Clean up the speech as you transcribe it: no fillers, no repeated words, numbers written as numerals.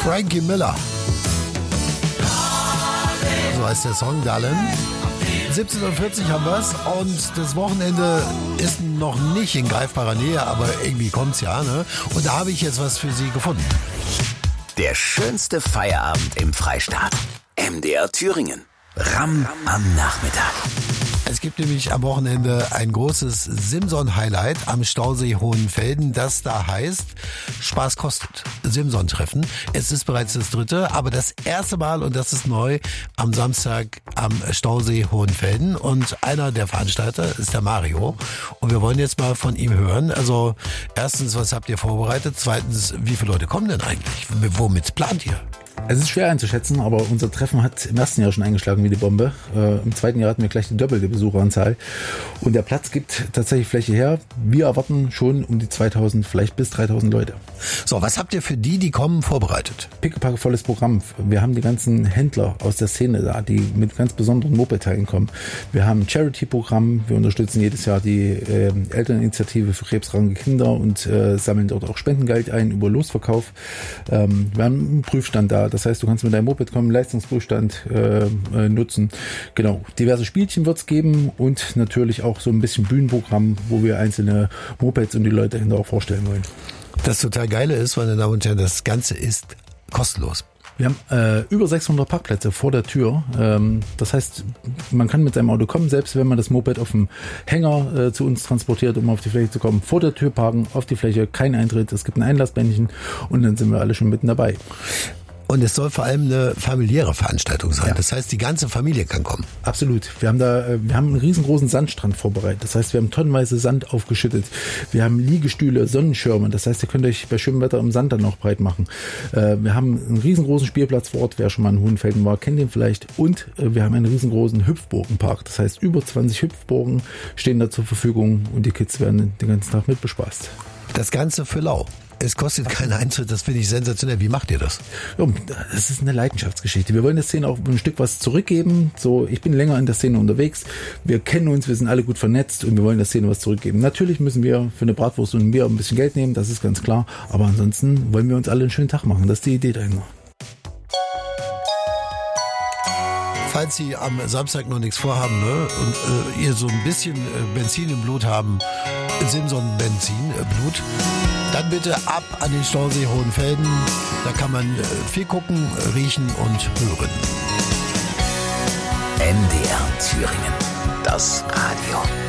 Frankie Miller. So heißt der Song, Darlin. 17:40 Uhr haben wir's und das Wochenende ist noch nicht in greifbarer Nähe, aber irgendwie kommt's ja, ne? Und da habe ich jetzt was für Sie gefunden. Der schönste Feierabend im Freistaat. MDR Thüringen. Ram am Nachmittag. Es gibt nämlich am Wochenende ein großes Simson-Highlight am Stausee Hohenfelden, das da heißt Spaß kostet. Simson-Treffen. Es ist bereits das 3., aber das erste Mal, und das ist neu, am Samstag am Stausee Hohenfelden. Und einer der Veranstalter ist der Mario. Und wir wollen jetzt mal von ihm hören. Also erstens, was habt ihr vorbereitet? Zweitens, wie viele Leute kommen denn eigentlich? Womit plant ihr? Es ist schwer einzuschätzen, aber unser Treffen hat im ersten Jahr schon eingeschlagen wie die Bombe. Im zweiten Jahr hatten wir gleich die doppelte Besucheranzahl. Und der Platz gibt tatsächlich Fläche her. Wir erwarten schon um die 2000, vielleicht bis 3000 Leute. So, was habt ihr für die kommen, vorbereitet? Pickepacke volles Programm. Wir haben die ganzen Händler aus der Szene da, die mit ganz besonderen Moped-Teilen kommen. Wir haben ein Charity-Programm. Wir unterstützen jedes Jahr die Elterninitiative für krebskranke Kinder und sammeln dort auch Spendengeld ein über Losverkauf. Wir haben einen Prüfstand da. Das heißt, du kannst mit deinem Moped kommen, Leistungsprüfstand nutzen. Genau. Diverse Spielchen wird es geben und natürlich auch so ein bisschen Bühnenprogramm, wo wir einzelne Mopeds und die Leute dahinter auch vorstellen wollen. Das total Geile ist, meine Damen und Herren, das Ganze ist kostenlos. Wir haben über 600 Parkplätze vor der Tür. Das heißt, man kann mit seinem Auto kommen, selbst wenn man das Moped auf dem Hänger zu uns transportiert, um auf die Fläche zu kommen. Vor der Tür parken, auf die Fläche, kein Eintritt. Es gibt ein Einlassbändchen und dann sind wir alle schon mitten dabei. Und es soll vor allem eine familiäre Veranstaltung sein. Ja. Das heißt, die ganze Familie kann kommen. Absolut. Wir haben einen riesengroßen Sandstrand vorbereitet. Das heißt, wir haben tonnenweise Sand aufgeschüttet. Wir haben Liegestühle, Sonnenschirme. Das heißt, ihr könnt euch bei schönem Wetter im Sand dann noch breit machen. Wir haben einen riesengroßen Spielplatz vor Ort. Wer schon mal in Hohenfelden war, kennt den vielleicht. Und wir haben einen riesengroßen Hüpfburgenpark. Das heißt, über 20 Hüpfburgen stehen da zur Verfügung und die Kids werden den ganzen Tag mit bespaßt. Das Ganze für lau. Es kostet keinen Eintritt, das finde ich sensationell. Wie macht ihr das? Ja, das ist eine Leidenschaftsgeschichte. Wir wollen der Szene auch ein Stück was zurückgeben. So, ich bin länger in der Szene unterwegs. Wir kennen uns, wir sind alle gut vernetzt und wir wollen der Szene was zurückgeben. Natürlich müssen wir für eine Bratwurst und ein Bier ein bisschen Geld nehmen, das ist ganz klar. Aber ansonsten wollen wir uns alle einen schönen Tag machen. Das ist die Idee dahinter. Falls Sie am Samstag noch nichts vorhaben, ne, und ihr so ein bisschen Benzin im Blut haben, Simson-Benzin-Blut, dann bitte ab an den Stausee Hohenfelden. Da kann man viel gucken, riechen und hören. MDR Thüringen. Das Radio.